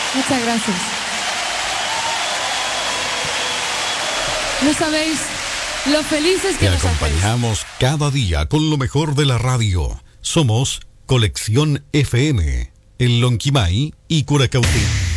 Muchas gracias. No sabéis lo felices que Te nos acompañamos cada día con lo mejor de la radio. Somos Colección FM, en Lonquimay y Curacautín.